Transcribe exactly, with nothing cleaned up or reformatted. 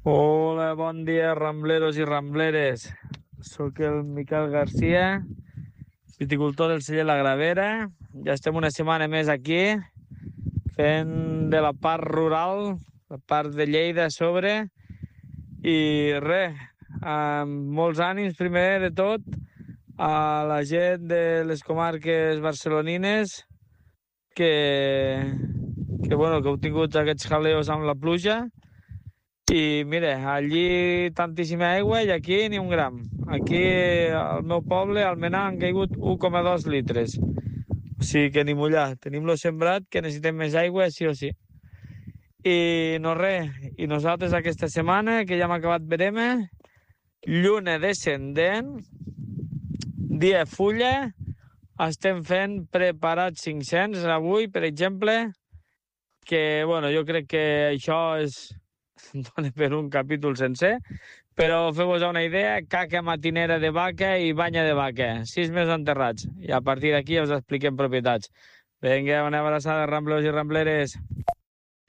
Hola, bon dia, rambleros i rambleres. Soc el Miquel Garcia, viticultor del celler La Gravera. Ja estem una setmana més aquí, fent de la part rural, la part de Lleida a sobre. I res, amb molts ànims, primer de tot, a la gent de les comarques barcelonines que, que, bueno, que heu tingut aquests jaleos amb la pluja. I mira, allí tantíssima aigua i aquí ni un gram. Aquí al meu poble, al Menar, han caigut un coma dos litres. O sigui que ni mullar. Tenim-lo sembrat, que necessitem més aigua, sí o sí. I no res, i nosaltres aquesta setmana, que ja hem acabat verema, lluna descendent, dia fulla, estem fent preparats cinc-cents avui, per exemple, que, bueno, jo crec que això és dona per un capítol sencer, però feu-vos una idea, caca matinera de vaca i banya de vaca, sis mesos enterrats, i a partir d'aquí us expliquem propietats. Vinga, una abraçada, ramblers i rambleres.